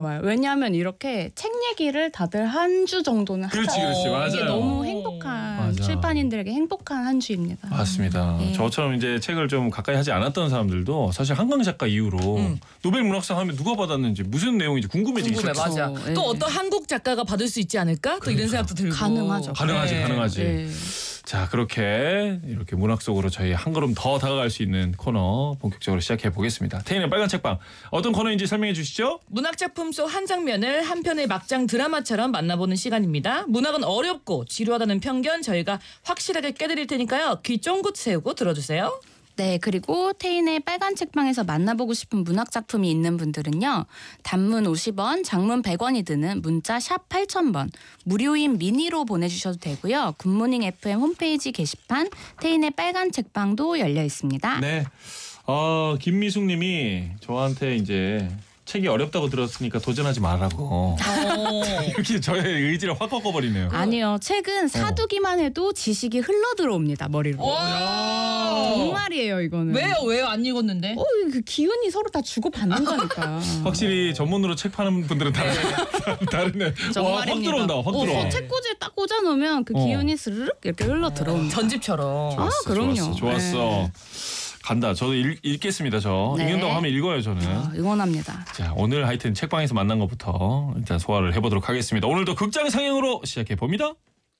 왜냐하면 이렇게 책 얘기를 다들 한 주 정도는 그렇지, 하잖아요. 그렇지, 맞아요. 이게 너무 행복한 맞아. 출판인들에게 행복한 한 주입니다. 맞습니다. 예. 저처럼 이제 책을 좀 가까이 하지 않았던 사람들도 사실 한강 작가 이후로 노벨 문학상 하면 누가 받았는지 무슨 내용인지 궁금해지기 궁금해, 시작했어요. 맞아. 예. 또 어떤 한국 작가가 받을 수 있지 않을까? 또 이런 생각도 들고. 가능하죠. 가능하지, 네. 가능하지. 예. 자, 그렇게 이렇게 문학 속으로 저희 한 걸음 더 다가갈 수 있는 코너 본격적으로 시작해 보겠습니다. 태인의 빨간 책방 어떤 코너인지 설명해 주시죠. 문학 작품 속 한 장면을 한 편의 막장 드라마처럼 만나보는 시간입니다. 문학은 어렵고 지루하다는 편견 저희가 확실하게 깨드릴 테니까요. 귀 쫑긋 세우고 들어주세요. 네, 그리고 태인의 빨간 책방에서 만나보고 싶은 문학 작품이 있는 분들은요. 단문 50원, 장문 100원이 드는 문자 샵 8000번, 무료인 미니로 보내주셔도 되고요. 굿모닝 FM 홈페이지 게시판 태인의 빨간 책방도 열려 있습니다. 네. 김미숙 님이 저한테 이제 책이 어렵다고 들었으니까 도전하지 말라고. 이렇게 저의 의지를 확 꺾어버리네요. 아니요, 책은 사두기만 해도 지식이 흘러 들어옵니다, 머리로. 정말이에요, 이거는. 왜요 안 읽었는데? 그 기운이 서로 다 주고받는 거니까. 확실히 전문으로 책 파는 분들은 다르네. 와, 확 들어온다. 확 들어와. 책꽂이에 딱 꽂아놓으면 그 기운이 스르륵 이렇게 흘러 들어옵니다. 전집처럼. 좋았어, 그럼요. 좋았어. 간다. 저도 읽겠습니다. 저 네. 읽는다고 하면 읽어요. 저는. 응원합니다. 자, 오늘 하여튼 책방에서 만난 것부터 일단 소화를 해보도록 하겠습니다. 오늘도 극장 상영으로 시작해 봅니다.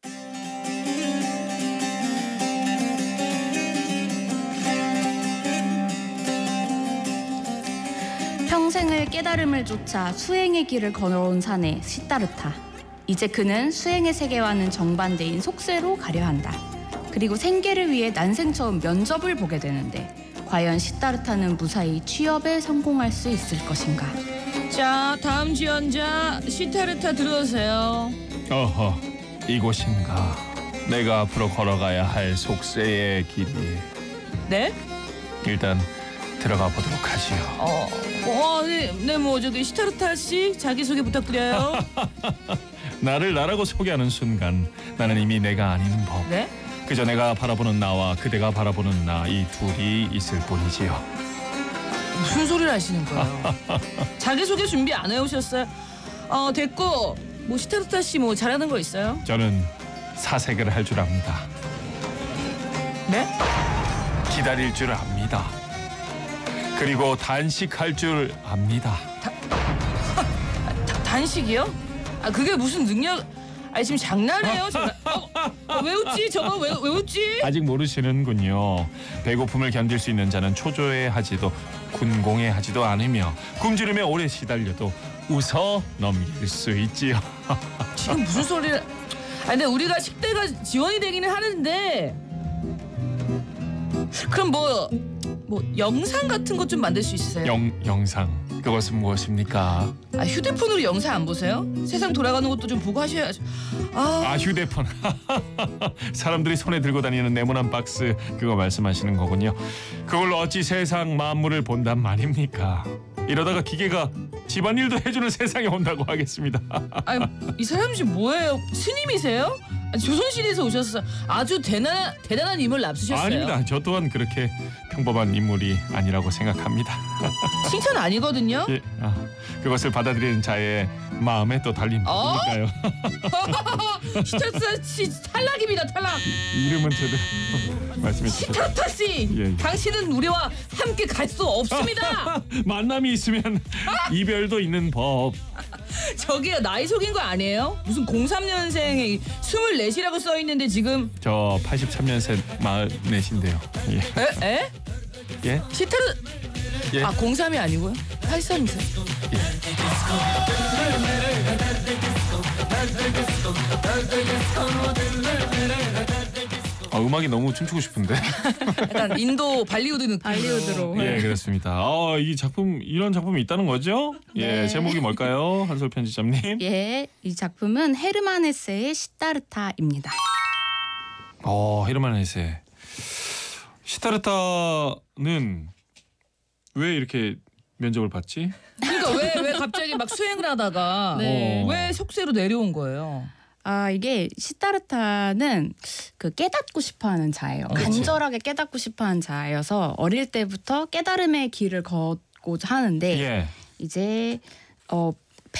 평생을 깨달음을 쫓아 수행의 길을 걸어온 사내 시타르타. 이제 그는 수행의 세계와는 정반대인 속세로 가려 한다. 그리고 생계를 위해 난생 처음 면접을 보게 되는데 과연 시타르타는 무사히 취업에 성공할 수 있을 것인가? 자, 다음 지원자 시타르타 들어오세요. 어허, 이곳인가. 내가 앞으로 걸어가야 할 속세의 길이. 네? 일단 들어가 보도록 하지요. 네, 뭐 저기 시타르타 씨 자기 소개 부탁드려요. 나를 나라고 소개하는 순간 나는 이미 내가 아닌 법. 네? 그저 내가 바라보는 나와 그대가 바라보는 나 이 둘이 있을 뿐이지요. 무슨 소리를 하시는 거예요? 자기 소개 준비 안 해오셨어요? 됐고 뭐 시타르타 씨 뭐 잘하는 거 있어요? 저는 사색을 할 줄 압니다. 네? 기다릴 줄 압니다. 그리고 단식할 줄 압니다. 단식이요? 그게 무슨 능력? 지금 장난해요? 왜 웃지? 저거 왜 웃지? 아직 모르시는군요. 배고픔을 견딜 수 있는 자는 초조해하지도 군공해하지도 않으며 굶주리며 오래 시달려도 웃어 넘길 수 있지요. 지금 무슨 소리를? 근데 우리가 식대가 지원이 되기는 하는데 그럼 뭐 영상 같은 것 좀 만들 수 있으세요? 영상 그것은 무엇입니까? 휴대폰으로 영상 안 보세요? 세상 돌아가는 것도 좀 보고 하셔야죠. 휴대폰. 사람들이 손에 들고 다니는 네모난 박스 그거 말씀하시는 거군요. 그걸로 어찌 세상 만물을 본단 말입니까? 이러다가 기계가 집안일도 해주는 세상에 온다고 하겠습니다. 이 사람 지금 뭐예요? 스님이세요? 조선시대에서 오셨어. 아주 대단한 인물 납쓰셨어요. 아닙니다. 저 또한 그렇게 평범한 인물이 아니라고 생각합니다. 칭찬 아니거든요. 예, 그것을 받아들이는 자의 마음에 또 달립니까요. 시타르타 씨 탈락입니다. 탈락. 이름은 제대로 말씀해 주세요. 시타르타 씨, 예. 당신은 우리와 함께 갈 수 없습니다. 만남이 있으면 이별도 있는 법. 저기요, 나이 속인 거 아니에요? 무슨 03년생 24이라고 써 있는데 지금 저 83년생 44인데요. 예. 에? 예? 시타르 예? 03이 아니고요? 83이세요. 음악이 너무 춤추고 싶은데. 약간 인도 발리우드 느낌. 발리우드로. 예, 그렇습니다. 이 작품 이런 작품이 있다는 거죠? 예, 네. 제목이 뭘까요, 한솔 편집장님? 예, 이 작품은 헤르만 헤세의 시타르타입니다. 헤르만 헤세. 시타르타는 왜 이렇게 면접을 받지? 그러니까 왜 갑자기 막 수행을 하다가 네. 왜 속세로 내려온 거예요? 이게 시타르타는 그 깨닫고 싶어하는 자예요. 그치. 간절하게 깨닫고 싶어하는 자여서 어릴 때부터 깨달음의 길을 걷고자 하는데 예. 이제